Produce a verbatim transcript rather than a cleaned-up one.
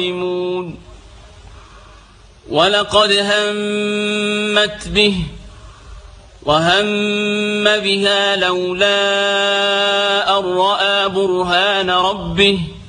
ولقد همت به وهم بها لولا أن رأى برهان ربه